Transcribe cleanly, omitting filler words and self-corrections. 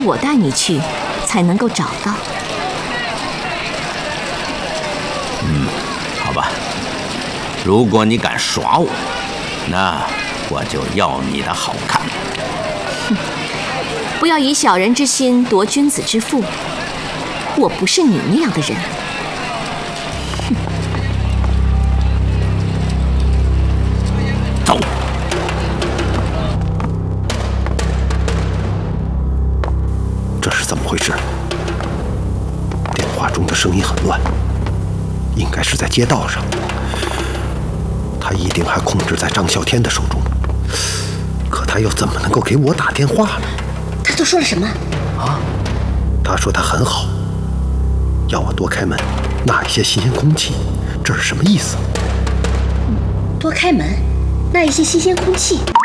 我带你去，才能够找到。 好吧，如果你敢耍我，那我就要你的好看。 不要以小人之心夺君子之腹，我不是你那样的人。 走。 这是怎么回事？电话中的声音很乱，应该是在街道上。他一定还控制在张啸天的手中，可他又怎么能够给我打电话呢？ 他都说了什么？ 他说他很好，要我多开门，纳一些新鲜空气。这是什么意思？ 多开门，纳一些新鲜空气。